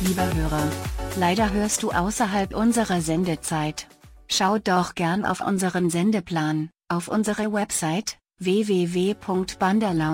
Lieber Hörer, leider hörst du außerhalb unserer Sendezeit. Schau doch gern auf unseren Sendeplan, auf unsere Website www.banderlaune.de.